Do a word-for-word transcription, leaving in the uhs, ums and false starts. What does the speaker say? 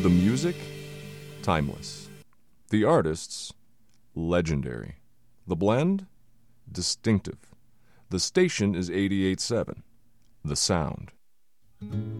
The music, timeless. The artists, legendary. The blend, distinctive. The station is eighty-eight point seven. The sound.